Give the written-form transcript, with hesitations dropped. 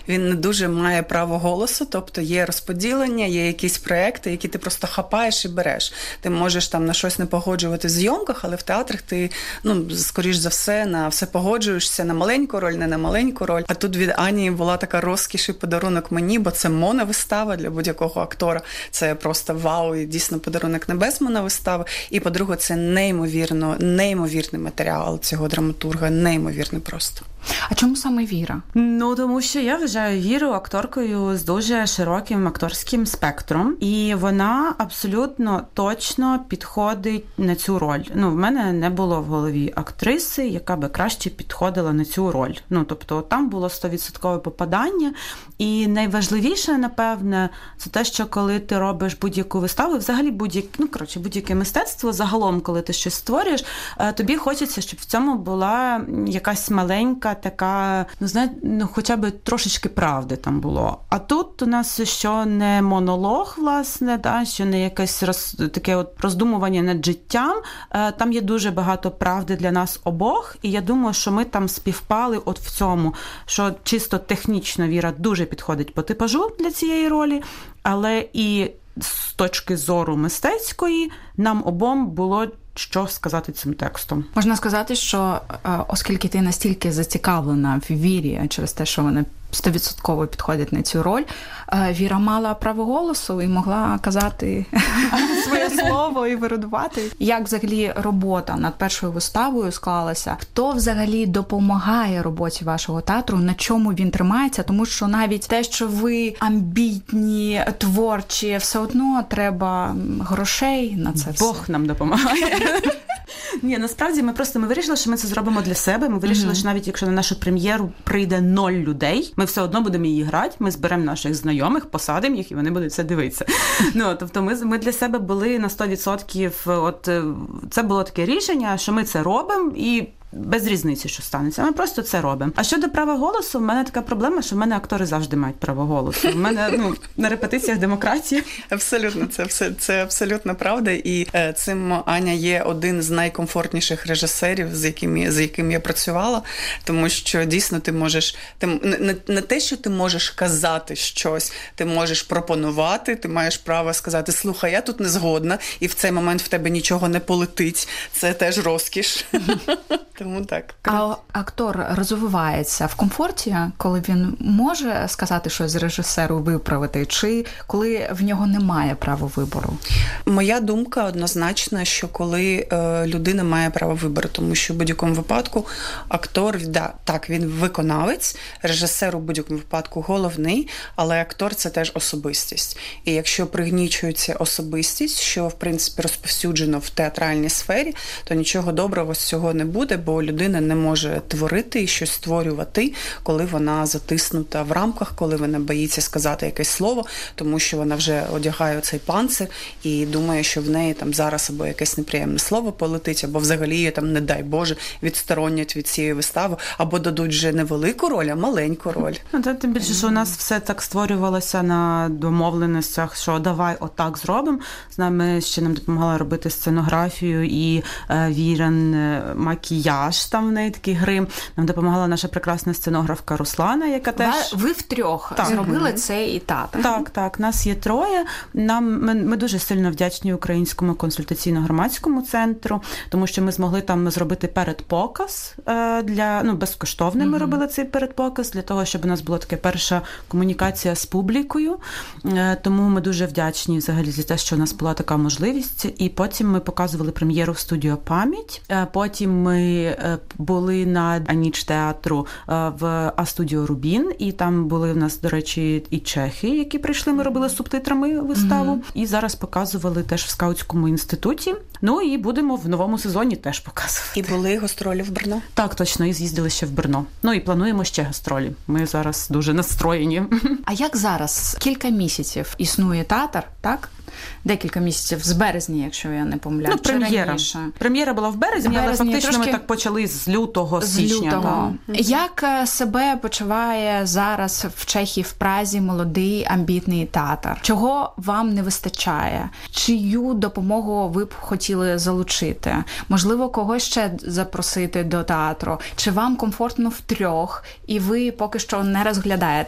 він не дуже має право голосу, тобто є розподілення, є якісь проекти, які ти просто хапаєш і береш. Ти можеш там на щось не погоджувати в зйомках, але в театрах ти, скоріш за все, на все погоджуєшся, на маленьку роль, не на маленьку роль. А тут від Ані була така розкіш і подарунок мені, бо це моновистава для будь-якого актора. Це просто вау, і дійсно подарунок небес моновистави. І, по-друге, це неймовірний матеріал цього драматурга, неймовірний просто. А чому саме Віра? Тому що я вважаю Віру акторкою з дуже широким акторським спектром, і вона абсолютно точно підходить на цю роль. В мене не було в голові актриси, яка би краще підходила на цю роль. Тобто там було 100% попадання, і найважливіше, напевне, це те, що коли ти робиш будь-яку виставу, взагалі будь-яке мистецтво, загалом, коли ти щось створюєш, тобі хочеться, щоб в цьому була якась маленька така, хоча б трошечки правди там було. А тут у нас що не монолог, власне, що не якесь таке роздумування над життям, там є дуже багато правди для нас обох, і я думаю, що ми там співпали в цьому, що чисто технічно Віра дуже підходить по типажу для цієї ролі, але і з точки зору мистецької нам обом було що сказати цим текстом. Можна сказати, що оскільки ти настільки зацікавлена в Вірі через те, що вона 100% підходить на цю роль, Віра мала право голосу і могла казати своє слово і виридувати. Як взагалі робота над першою виставою склалася? Хто взагалі допомагає роботі вашого театру? На чому він тримається? Тому що навіть те, що ви амбітні, творчі, все одно треба грошей на це все. Бог нам допомагає. Ні, насправді ми вирішили, що ми це зробимо для себе. Ми вирішили, що навіть якщо на нашу прем'єру прийде 0 людей, ми все одно будемо її грати, ми зберемо наших знайомих, посадимо їх, і вони будуть це дивитися. Тобто ми для себе були на 100%, це було таке рішення, що ми це робимо, і без різниці, що станеться. Ми просто це робимо. А щодо права голосу, в мене така проблема, що в мене актори завжди мають право голосу. В мене на репетиціях демократія. Абсолютно, це абсолютно правда. І цим Аня є один з найкомфортніших режисерів, з яким я працювала, тому що дійсно ти можеш, не те, що ти можеш казати щось, ти можеш пропонувати, ти маєш право сказати: слухай, я тут не згодна, і в цей момент в тебе нічого не полетить. Це теж розкіш. Тому так. А актор розвивається в комфорті, коли він може сказати щось режисеру, виправити, чи коли в нього немає права вибору? Моя думка однозначна, що коли людина має право вибору, тому що в будь-якому випадку актор, так, він виконавець, режисер у будь-якому випадку головний, але актор – це теж особистість. І якщо пригнічується особистість, що, в принципі, розповсюджено в театральній сфері, то нічого доброго з цього не буде, бо людина не може творити і щось створювати, коли вона затиснута в рамках, коли вона боїться сказати якесь слово, тому що вона вже одягає цей панцир і думає, що в неї там зараз або якесь неприємне слово полетить, або взагалі її там, не дай Боже, відсторонять від цієї вистави, або дадуть вже не велику роль, а маленьку роль. Тим більше, що у нас все так створювалося на домовленостях, що давай отак зробимо. З нами ще нам допомагала робити сценографію і Вірен макіяж, там в неї такий грим. Нам допомагала наша прекрасна сценографка Руслана, яка теж... Ви втрьох зробили цей театр. Так, нас є 3. Ми дуже сильно вдячні Українському консультаційно-громадському центру, тому що ми змогли там зробити передпоказ безкоштовний ми робили цей передпоказ, для того, щоб у нас була така перша комунікація з публікою. Тому ми дуже вдячні взагалі за те, що у нас була така можливість. І потім ми показували прем'єру в студіо «Пам'ять». Потім ми були на ніч театру в А-студіо «Рубін», і там були в нас, до речі, і чехи, які прийшли, ми робили субтитрами виставу. І зараз показували теж в Скаутському інституті. І будемо в новому сезоні теж показувати. І були гастролі в Брно? Так, точно, і з'їздили ще в Брно. І плануємо ще гастролі. Ми зараз дуже настроєні. А як зараз? Кілька місяців існує театр, так? Декілька місяців, з березня, якщо я не помиляю. Прем'єра. Прем'єра була в березні, але фактично ми так почали з лютого, січня. Як себе почуває зараз в Чехії, в Празі молодий, амбітний театр? Чого вам не вистачає? Чию допомогу ви б хотіли залучити? Можливо, когось ще запросити до театру? Чи вам комфортно втрьох, і ви поки що не розглядаєте